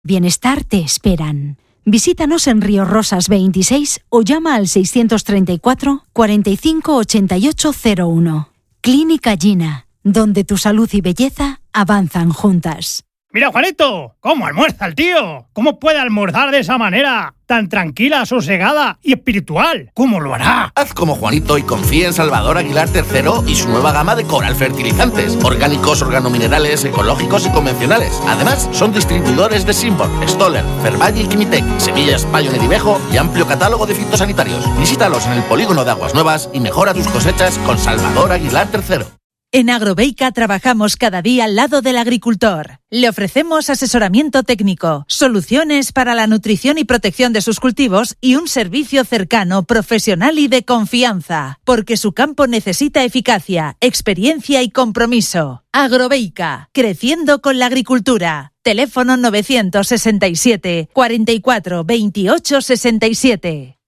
Bienestar te esperan. Visítanos en Río Rosas 26 o llama al 634 45 88 01. Clínica Gina, donde tu salud y belleza avanzan juntas. Mira, Juanito, ¿cómo almuerza el tío? ¿Cómo puede almorzar de esa manera? Tan tranquila, sosegada y espiritual. ¿Cómo lo hará? Haz como Juanito y confía en Salvador Aguilar III y su nueva gama de Coral fertilizantes. Orgánicos, organominerales, ecológicos y convencionales. Además, son distribuidores de Simborn, Stoller, Fervalle y Kimitec, Semillas Pioneer y Bejo y amplio catálogo de fitosanitarios. Visítalos en el polígono de Aguas Nuevas y mejora tus cosechas con Salvador Aguilar III. En Agrobeica trabajamos cada día al lado del agricultor. Le ofrecemos asesoramiento técnico, soluciones para la nutrición y protección de sus cultivos y un servicio cercano, profesional y de confianza, porque su campo necesita eficacia, experiencia y compromiso. Agrobeica, creciendo con la agricultura. Teléfono 967 44 28 67.